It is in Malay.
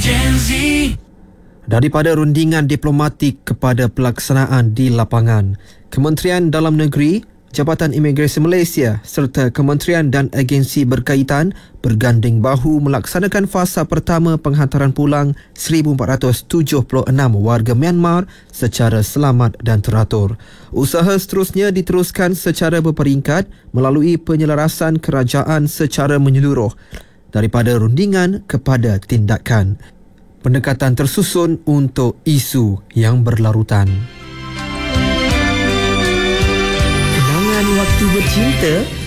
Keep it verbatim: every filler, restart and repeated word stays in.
Daripada rundingan diplomatik kepada pelaksanaan di lapangan, Kementerian Dalam Negeri, Jabatan Imigresen Malaysia serta kementerian dan agensi berkaitan berganding bahu melaksanakan fasa pertama penghantaran pulang seribu empat ratus tujuh puluh enam warga Myanmar secara selamat dan teratur. Usaha seterusnya diteruskan secara berperingkat melalui penyelarasan kerajaan secara menyeluruh daripada rundingan kepada tindakan. Pendekatan tersusun untuk isu yang berlarutan. Kenangan waktu bercinta